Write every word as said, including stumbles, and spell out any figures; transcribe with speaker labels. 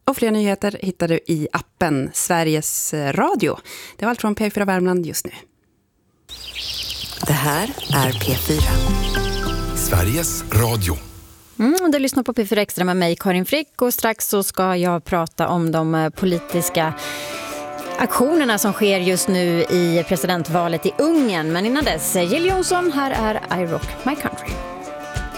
Speaker 1: Och fler nyheter hittar du i appen Sveriges Radio. Det var allt från P fyra Värmland just nu.
Speaker 2: Det här är P fyra.
Speaker 3: Sveriges Radio.
Speaker 4: Mm, du lyssnar på P fyra Extra med mig, Karin Frick, och strax så ska jag prata om de politiska aktionerna som sker just nu i presidentvalet i Ungern. Men innan dess, Jill Johnson, här är I Rock My Country.